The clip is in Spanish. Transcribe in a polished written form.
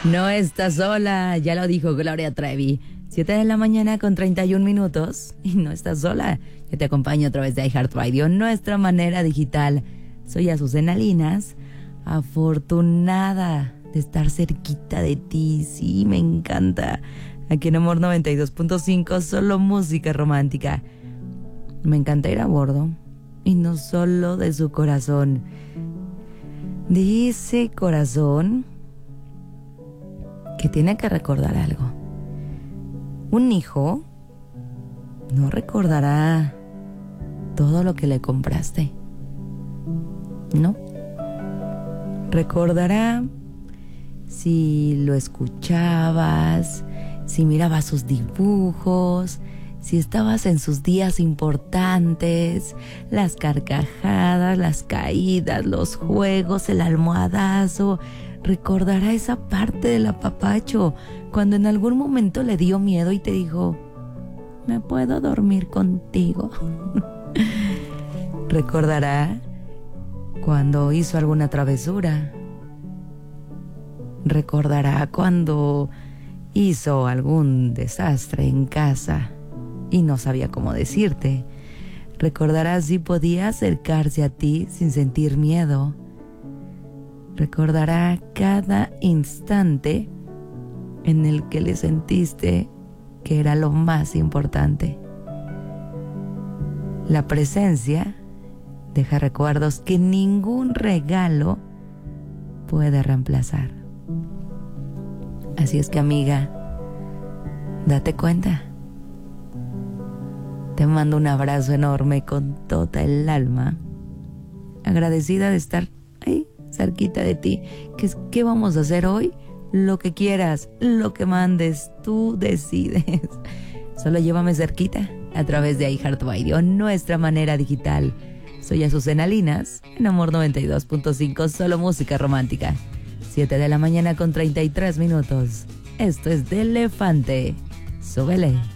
No estás sola, ya lo dijo Gloria Trevi. 7 de la mañana con 31 minutos. Y no estás sola. Yo te acompaño a través de iHeartRadio, nuestra manera digital. Soy Azucena Linas, afortunada de estar cerquita de ti. Sí, me encanta. Aquí en Amor 92.5, solo música romántica. Me encanta ir a bordo. Y no solo de su corazón. De ese corazón que tiene que recordar algo. Un hijo no recordará todo lo que le compraste. No. Recordará si lo escuchabas, si mirabas sus dibujos, si estabas en sus días importantes, las carcajadas, las caídas, los juegos, el almohadazo. Recordará esa parte del apapacho, cuando en algún momento le dio miedo y te dijo, ¿me puedo dormir contigo? Recordará cuando hizo alguna travesura. Recordará cuando hizo algún desastre en casa y no sabía cómo decirte. Recordará si podía acercarse a ti sin sentir miedo. Recordará cada instante en el que le sentiste que era lo más importante. La presencia deja recuerdos que ningún regalo puede reemplazar. Así es que, amiga, date cuenta. Te mando un abrazo enorme con toda el alma, agradecida de estar ahí cerquita de ti. ¿Qué vamos a hacer hoy? Lo que quieras, lo que mandes, tú decides. Solo llévame cerquita a través de iHeartRadio, nuestra manera digital. Soy Azucena Linas, en Amor 92.5, solo música romántica. 7 de la mañana con 33 minutos. Esto es de Elefante. Súbele.